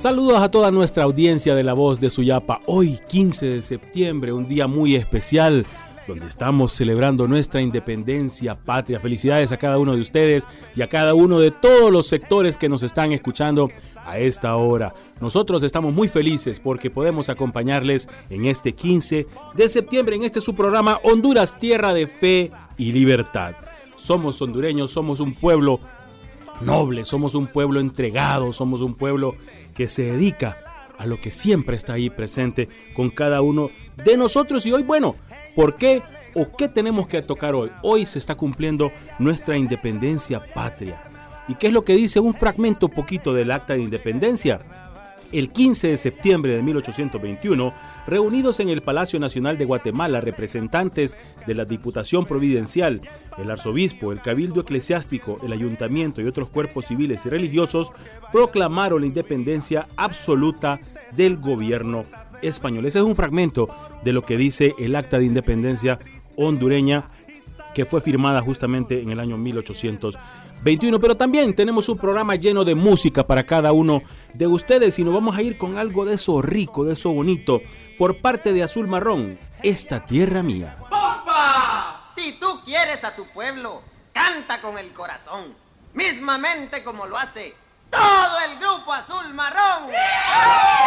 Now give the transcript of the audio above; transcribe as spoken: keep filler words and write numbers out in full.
Saludos a toda nuestra audiencia de La Voz de Suyapa. Hoy, quince de septiembre, un día muy especial, donde estamos celebrando nuestra independencia patria. Felicidades a cada uno de ustedes y a cada uno de todos los sectores que nos están escuchando a esta hora. Nosotros estamos muy felices porque podemos acompañarles en este quince de septiembre, en este su programa Honduras, Tierra de Fe y Libertad. Somos hondureños, somos un pueblo noble, somos un pueblo entregado, somos un pueblo que se dedica a lo que siempre está ahí presente con cada uno de nosotros. Y hoy, bueno, ¿por qué o qué tenemos que tocar hoy? Hoy se está cumpliendo nuestra independencia patria. ¿Y qué es lo que dice un fragmento poquito del Acta de Independencia? El quince de septiembre de mil ochocientos veintiuno, reunidos en el Palacio Nacional de Guatemala, representantes de la Diputación Providencial, el Arzobispo, el Cabildo Eclesiástico, el Ayuntamiento y otros cuerpos civiles y religiosos, proclamaron la independencia absoluta del gobierno español. Ese es un fragmento de lo que dice el Acta de Independencia hondureña, que fue firmada justamente en el año mil ochocientos veintiuno. Pero también tenemos un programa lleno de música para cada uno de ustedes y nos vamos a ir con algo de eso rico, de eso bonito, por parte de Azul Marrón, Esta Tierra Mía. ¡Opa! Si tú quieres a tu pueblo, canta con el corazón, mismamente como lo hace todo el grupo Azul Marrón.